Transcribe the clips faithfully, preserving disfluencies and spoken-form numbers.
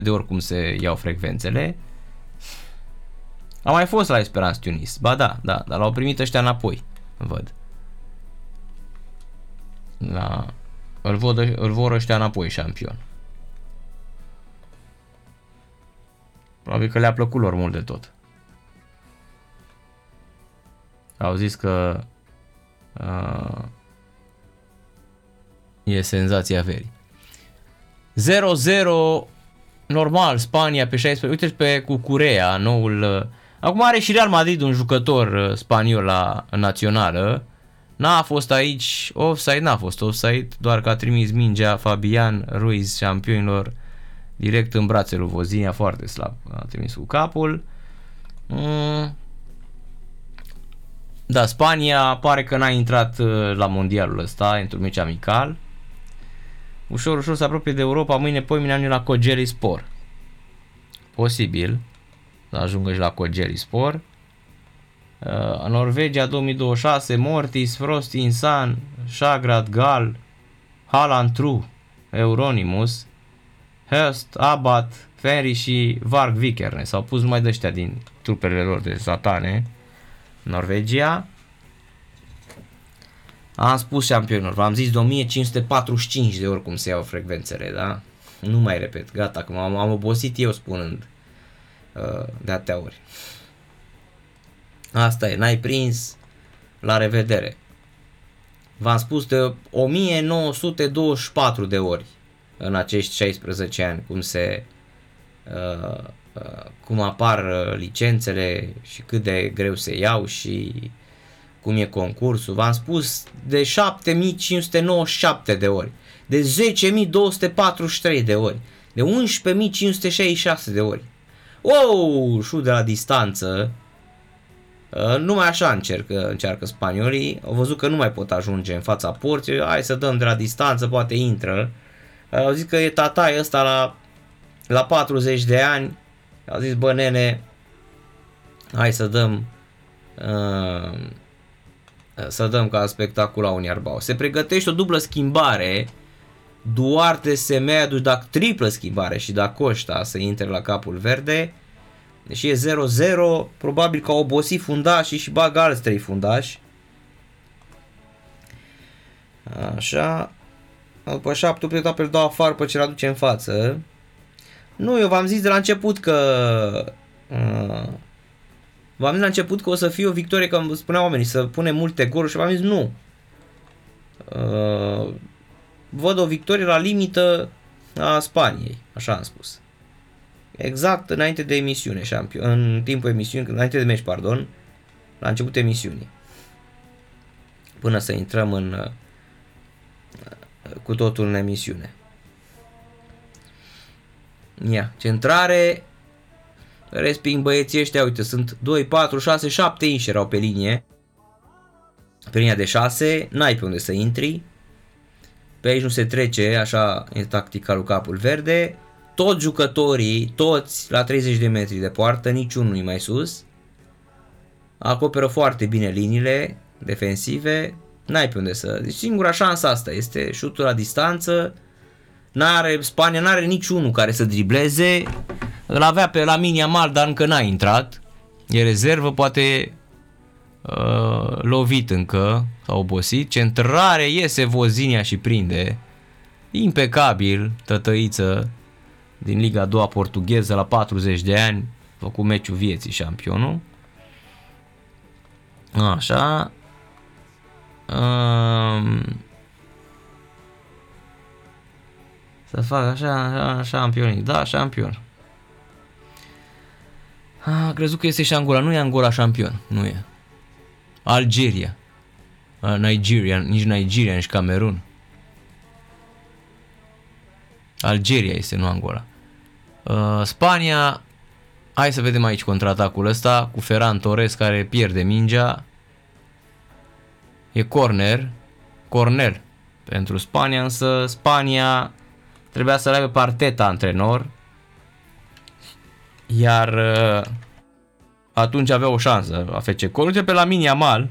de oricum se iau frecvențele. A mai fost la Esperance Tunis. Ba da, da, dar l-au primit ăștia înapoi. Văd. La... Îl, văd, îl vor ăștia înapoi șampion. Probabil că le-a plăcut lor mult de tot. Au zis că uh, e senzația verii. zero zero normal, Spania pe șaisprezece. Uite pe Cucurea, noul. Uh, acum are și Real Madrid un jucător uh, spaniol la națională. N-a fost aici offside, n-a fost offside, doar că a trimis mingea Fabian Ruiz șampionilor direct în brațele lui Vozinha, foarte slab. A trimis cu capul. Mm. Da, Spania pare că n-a intrat la mondialul ăsta, într-un meci amical. Ușor, ușor se apropie de Europa. Mâine, poimine am la Kocaelispor. Posibil să ajungă și la Kocaelispor. Uh, Norvegia două mii douăzeci și șase, Mortis, Frost, Insan, Shagrad, Gal, Haaland, True, Euronymous, Hurst, Abad, Ferry și Varg Vikernes. S-au pus numai de ăștia din trupele lor de satane. Norvegia. Am spus șampionilor, v-am zis de o mie cinci sute patruzeci și cinci de ori cum se iau frecvențele, da? Nu mai repet, gata, că am, am obosit eu spunând uh, de atâtea ori. Asta e, n-ai prins, la revedere. V-am spus de o mie nouă sute douăzeci și patru de ori în acești șaisprezece ani cum se uh, uh, cum apar licențele și cât de greu se iau și cum e concursul. V-am spus de șapte mii cinci sute nouăzeci și șapte de ori, de zece mii două sute patruzeci și trei de ori, de unsprezece mii cinci sute șaizeci și șase de ori. Wow, șut de la distanță. Uh, numai așa încercă, încearcă spaniolii. Au văzut că nu mai pot ajunge în fața porții. Hai să dăm de la distanță, poate intră. Uh, au zis că e tatai ăsta la, la patruzeci de ani. Au zis, bă nene, hai să dăm uh, să dăm ca spectacol la un iarbau. Se pregătește o dublă schimbare. Duarte, Semedo, dacă triplă schimbare și Da Costa să intre la capul verde. Deși e zero zero, probabil că au obosit fundașii și bag alți trei fundași. Așa. După șapte pe etapă îl dau afară pe ce l aduce în față. Nu, eu v-am zis de la început că uh, v-am zis la început că o să fie o victorie, că îmi spuneau oamenii să punem multe goluri și v-am zis nu. Uh, văd o victorie la limită a Spaniei, așa am spus. Exact înainte de emisiune, șampion, în timpul emisiunii, înainte de meci, pardon, la început emisiunii. Până să intrăm în cu totul în emisiune. Ia, centrare, resping băieții ăștia, uite, sunt doi, patru, șase, șapte inși erau pe linie. Pe linia de șase, n-ai pe unde să intri. Pe aici nu se trece, așa e tactica lui capul verde. Toți jucătorii, toți la treizeci de metri de poartă, niciunul nu mai sus. Acoperă foarte bine liniile defensive. N-ai pe unde să... Deci singura șansă asta este șutul la distanță. N-are, Spania n-are niciunul care să dribleze. Îl avea pe Lamine Yamal, dar încă n-a intrat. E rezervă, poate uh, lovit încă, s-a obosit. Centrare, iese Vozinha și prinde. Impecabil, tătăiță din Liga a doua portugheză la patruzeci de ani. A făcut meciul vieții șampionul. Așa. Um, să fac așa, așa, șampionic. Da, șampion. A crezut că este și Angola. Nu e Angola șampion. Nu e. Algeria. Nigeria. Nici Nigeria, nici Camerun. Algeria este, nu Angola. Uh, Spania. Hai să vedem aici contraatacul ăsta cu Ferran Torres care pierde mingea. E corner. Corner pentru Spania, însă Spania trebuia să-l aibă Arteta antrenor. Iar uh, atunci avea o șansă a F C Col. Uite pe Lamine Yamal.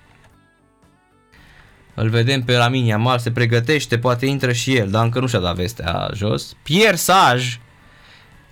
Îl vedem pe Lamine Yamal, se pregătește, poate intră și el, dar încă nu și-a dat vestea jos. Pierre Sage,